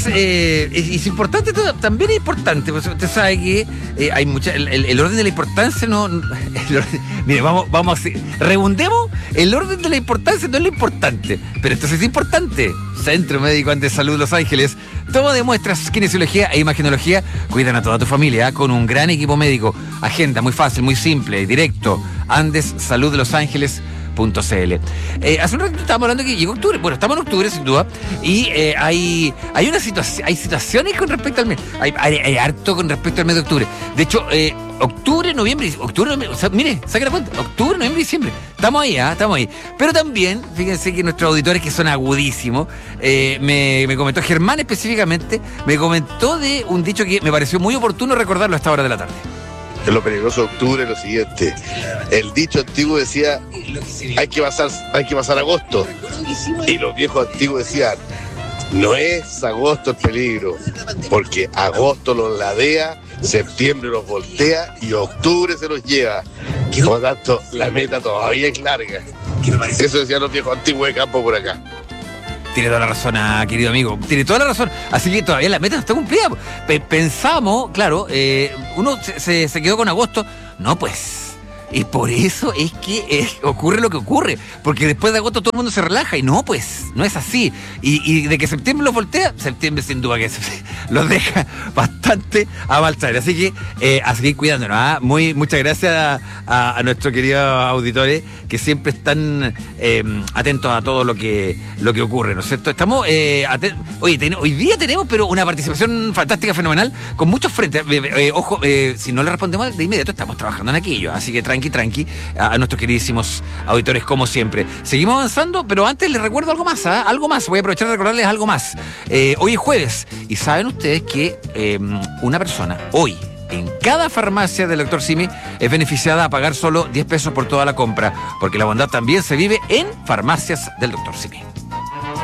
Es importante, también es importante, pues usted sabe que hay mucha. El orden de la importancia no. Mire, vamos a. Rebundemos, el orden de la importancia no es lo importante, pero entonces es importante. Centro Médico Andes Salud Los Ángeles. Toma de muestras, kinesiología e imagenología. Cuidan a toda tu familia con un gran equipo médico. Agenda muy fácil, muy simple, directo. Andes Salud Los Ángeles. .cl. Hace un rato estábamos hablando que llegó octubre. Bueno, estamos en octubre sin duda. Y hay una situación, hay situaciones con respecto al mes. Hay harto con respecto al mes de octubre. De hecho, octubre, noviembre, o sea, mire, saque la cuenta. Octubre, noviembre, diciembre. Estamos ahí, estamos ahí. Pero también, fíjense que nuestros auditores que son agudísimos, me comentó Germán específicamente, me comentó de un dicho que me pareció muy oportuno recordarlo a esta hora de la tarde. En lo peligroso de octubre es lo siguiente. El dicho antiguo decía, hay que pasar agosto. Y los viejos antiguos decían, no es agosto el peligro, porque agosto los ladea, septiembre los voltea y octubre se los lleva. Por lo tanto, la meta todavía es larga. Eso decían los viejos antiguos de campo por acá. Tiene toda la razón, querido amigo. Tiene toda la razón. Así que todavía la meta no está cumplida. Pensamos, claro, uno se quedó con agosto. No, pues. Y por eso es que ocurre lo que ocurre. Porque después de agosto todo el mundo se relaja. Y no, pues, no es así. Y de que septiembre los voltea, septiembre sin duda que los deja bastante a mal traer. Así que a seguir cuidándonos. Muchas gracias a nuestros queridos auditores que siempre están atentos a todo lo que ocurre, ¿no es cierto? Estamos Oye, hoy día tenemos pero una participación fantástica, fenomenal, con muchos frentes. Ojo, si no le respondemos de inmediato, estamos trabajando en aquello. Así que tranqui a nuestros queridísimos auditores como siempre. Seguimos avanzando, pero antes les recuerdo algo más, algo más. Voy a aprovechar de recordarles algo más. Hoy es jueves y saben ustedes que una persona hoy en cada farmacia del Dr. Simi es beneficiada a pagar solo 10 pesos por toda la compra, porque la bondad también se vive en farmacias del Dr. Simi.